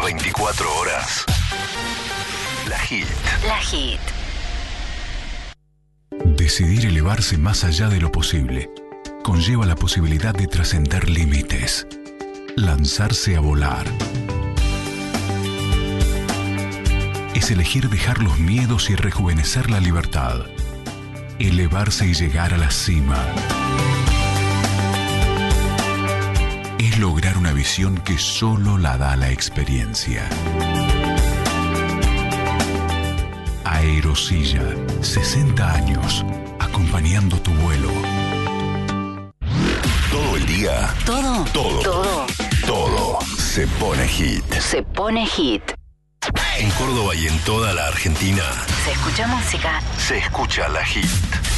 24 horas. La Hit. La Hit. Decidir elevarse más allá de lo posible conlleva la posibilidad de trascender límites, lanzarse a volar. Es elegir dejar los miedos y rejuvenecer la libertad, elevarse y llegar a la cima. Es lograr una visión que solo la da la experiencia. Aerosilla, 60 años, acompañando tu vuelo. Todo el día. Todo se pone hit. Se pone hit. En Córdoba y en toda la Argentina Se escucha música. se escucha La Hit.